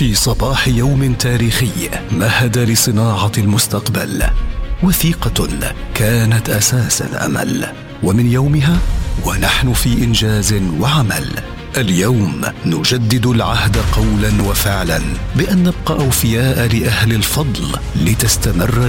في صباح يوم تاريخي مهد لصناعة المستقبل، وثيقة كانت أساس الأمل، ومن يومها ونحن في إنجاز وعمل. اليوم نجدد العهد قولا وفعلا بأن نبقى أوفياء لأهل الفضل لتستمر